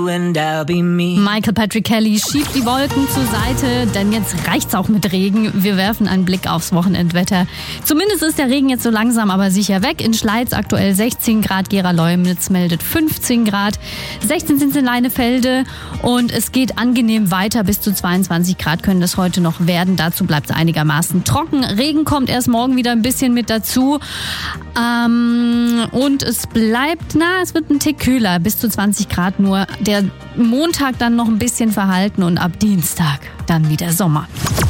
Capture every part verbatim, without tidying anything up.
you and I'll be me. Michael Patrick Kelly schiebt die Wolken zur Seite, denn jetzt reicht's auch mit Regen. Wir werfen einen Blick aufs Wochenendwetter. Zumindest ist der Regen jetzt so langsam, aber sicher weg. In Schleiz aktuell sechzehn Grad, Gera-Leumnitz meldet fünfzehn Grad, sechzehn sind es in Leinefelde und es geht angenehm weiter. Bis zu zweiundzwanzig Grad können das heute noch werden. Dazu bleibt es einigermaßen trocken. Regen kommt erst morgen wieder ein bisschen mit dazu. Ähm, und es bleibt, na, es wird ein Tick kühler, bis zu zwanzig Grad nur. Der Montag dann noch ein bisschen verhalten und ab Dienstag dann wieder Sommer.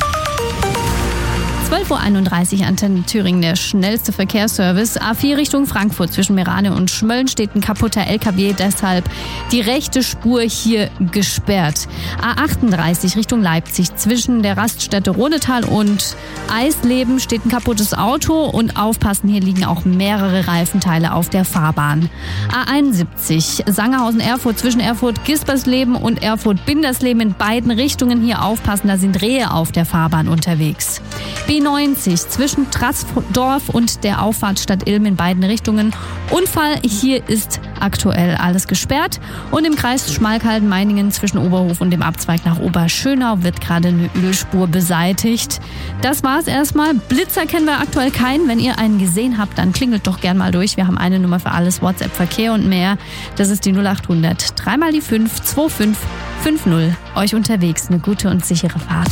zwölf Uhr einunddreißig, Antenne Thüringen, der schnellste Verkehrsservice. A vier Richtung Frankfurt zwischen Merane und Schmölln steht ein kaputter L K W, deshalb die rechte Spur hier gesperrt. A achtunddreißig Richtung Leipzig zwischen der Raststätte Rodetal und Eisleben steht ein kaputtes Auto und aufpassen, hier liegen auch mehrere Reifenteile auf der Fahrbahn. A einundsiebzig Sangerhausen-Erfurt zwischen Erfurt-Gispersleben und Erfurt-Bindersleben in beiden Richtungen, hier aufpassen, da sind Rehe auf der Fahrbahn unterwegs. B neunzig zwischen Trassdorf und der Auffahrtsstadt Ilm in beiden Richtungen. Unfall, hier ist aktuell alles gesperrt. Und im Kreis Schmalkalden-Meiningen zwischen Oberhof und dem Abzweig nach Oberschönau wird gerade eine Ölspur beseitigt. Das war's erstmal. Blitzer kennen wir aktuell keinen. Wenn ihr einen gesehen habt, dann klingelt doch gern mal durch. Wir haben eine Nummer für alles, WhatsApp, Verkehr und mehr. Das ist die null acht hundert dreimal die fünf zwei fünf fünf null. Euch unterwegs eine gute und sichere Fahrt.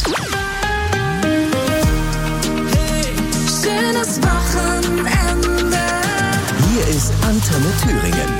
Hier ist Antenne Thüringen.